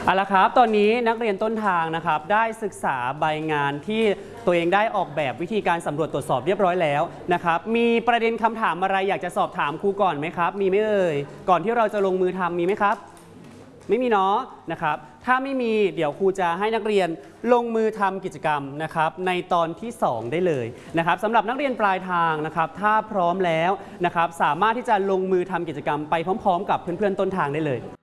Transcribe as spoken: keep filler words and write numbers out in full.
เอาละครับตอนนี้นักเรียนต้นทางนะครับได้ศึกษาใบงานที่ตัวเองได้ออกแบบวิธีการสำรวจตรวจสอบเรียบร้อยแล้วนะครับมีประเด็นคำถามอะไรอยากจะสอบถามครูก่อนไหมครับมีไหมเอ่ยก่อนที่เราจะลงมือทำมีไหมครับไม่มีเนาะนะครับถ้าไม่มีเดี๋ยวครูจะให้นักเรียนลงมือทำกิจกรรมนะครับในตอนที่สองได้เลยนะครับสำหรับนักเรียนปลายทางนะครับถ้าพร้อมแล้วนะครับสามารถที่จะลงมือทำกิจกรรมไปพร้อมๆกับเพื่อนๆต้นทางได้เลย